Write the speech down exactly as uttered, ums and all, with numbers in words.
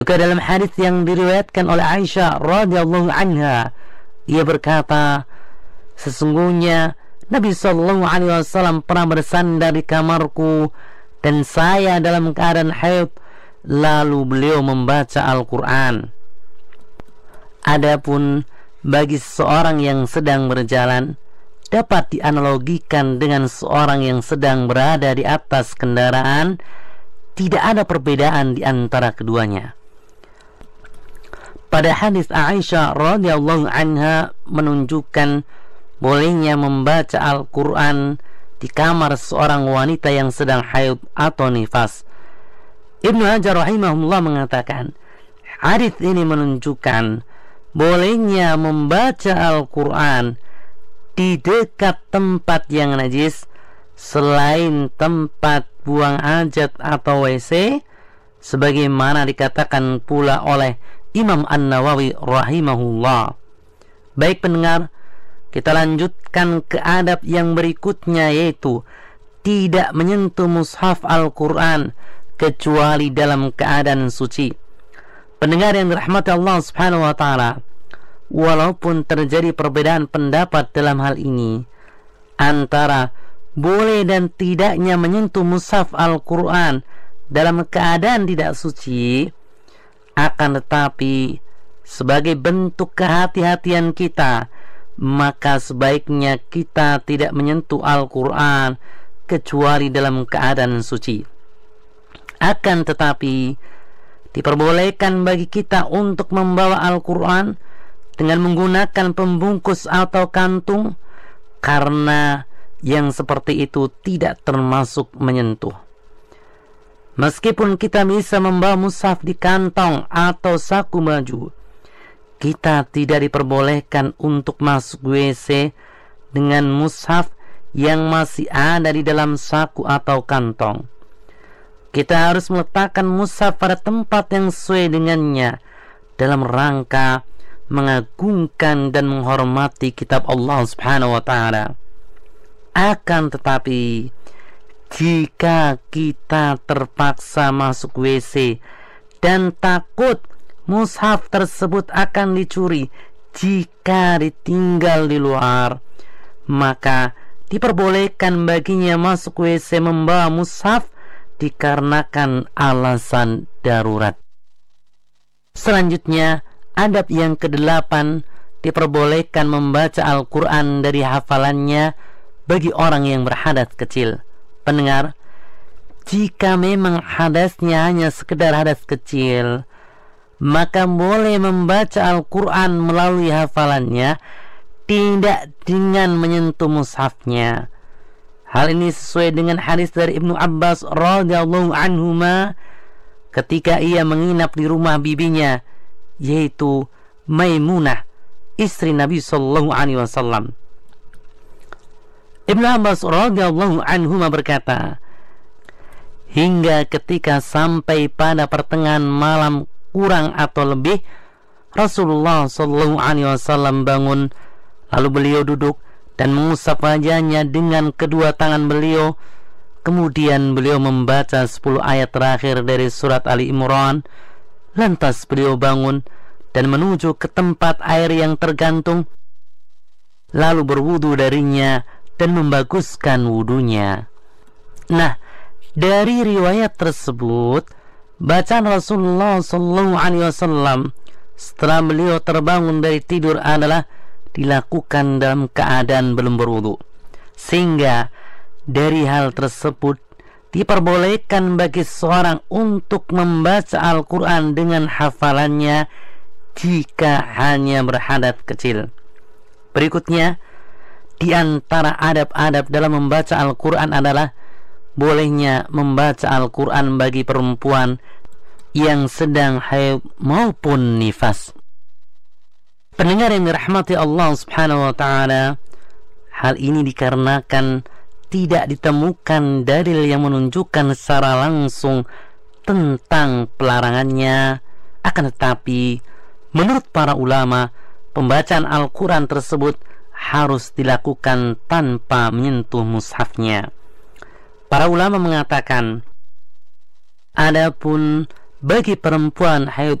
Juga dalam hadis yang diriwayatkan oleh Aisyah radhiyallahu anha, ia berkata, sesungguhnya Nabi Shallallahu Alaihi Wasallam pernah bersandar di kamarku dan saya dalam keadaan haid, lalu beliau membaca Al-Quran. Adapun bagi seseorang yang sedang berjalan, dapat dianalogikan dengan seorang yang sedang berada di atas kendaraan. Tidak ada perbedaan di antara keduanya. Pada hadis Aisyah radhiyallahu anha menunjukkan bolehnya membaca Al-Quran di kamar seorang wanita yang sedang haid atau nifas. Ibnu Hajar rahimahullah mengatakan, hadis ini menunjukkan bolehnya membaca Al-Quran di dekat tempat yang najis selain tempat buang hajat atau W C, sebagaimana dikatakan pula oleh Imam An-Nawawi rahimahullah. Baik pendengar, kita lanjutkan ke adab yang berikutnya, yaitu tidak menyentuh mushaf Al-Quran kecuali dalam keadaan suci. Pendengar yang dirahmati Allah subhanahu wa ta'ala, walaupun terjadi perbedaan pendapat dalam hal ini antara boleh dan tidaknya menyentuh mushaf Al-Quran dalam keadaan tidak suci, akan tetapi sebagai bentuk kehati-hatian kita, maka sebaiknya kita tidak menyentuh Al-Quran kecuali dalam keadaan suci. Akan tetapi diperbolehkan bagi kita untuk membawa Al-Quran dengan menggunakan pembungkus atau kantung, karena yang seperti itu tidak termasuk menyentuh. Meskipun kita bisa membawa mushaf di kantong atau saku baju, kita tidak diperbolehkan untuk masuk W C dengan mushaf yang masih ada di dalam saku atau kantong. Kita harus meletakkan mushaf pada tempat yang sesuai dengannya dalam rangka mengagungkan dan menghormati kitab Allah subhanahu wa ta'ala. Akan tetapi jika kita terpaksa masuk W C dan takut mushaf tersebut akan dicuri jika ditinggal di luar, maka diperbolehkan baginya masuk W C membawa mushaf dikarenakan alasan darurat. Selanjutnya, adab yang kedelapan, diperbolehkan membaca Al-Quran dari hafalannya bagi orang yang berhadas kecil. Pendengar, jika memang hadasnya hanya sekedar hadas kecil, maka boleh membaca Al-Quran melalui hafalannya, tidak dengan menyentuh mushafnya. Hal ini sesuai dengan hadis dari Ibnu Abbas radhiyallahu anhuma ketika ia menginap di rumah bibinya, yaitu Maimunah, istri Nabi sallallahu alaihi wasallam. Ibnu Abbas radhiyallahu anhuma berkata, hingga ketika sampai pada pertengahan malam kurang atau lebih, Rasulullah sallallahu alaihi wasallam bangun, lalu beliau duduk dan mengusap wajahnya dengan kedua tangan beliau. Kemudian beliau membaca sepuluh ayat terakhir dari surat Ali Imran. Lantas beliau bangun dan menuju ke tempat air yang tergantung, lalu berwudu darinya dan membaguskan wudunya. Nah, dari riwayat tersebut, bacaan Rasulullah sallallahu alaihi wasallam setelah beliau terbangun dari tidur adalah dilakukan dalam keadaan belum berwudu, sehingga dari hal tersebut diperbolehkan bagi seorang untuk membaca Al-Quran dengan hafalannya jika hanya berhadas kecil. Berikutnya, di antara adab-adab dalam membaca Al-Quran adalah bolehnya membaca Al-Quran bagi perempuan yang sedang haid maupun nifas. Pendengar yang dirahmati Allah subhanahu wa ta'ala, hal ini dikarenakan tidak ditemukan dalil yang menunjukkan secara langsung tentang pelarangannya. Akan tetapi menurut para ulama, pembacaan Al-Quran tersebut harus dilakukan tanpa menyentuh mushafnya. Para ulama mengatakan, adapun bagi perempuan haid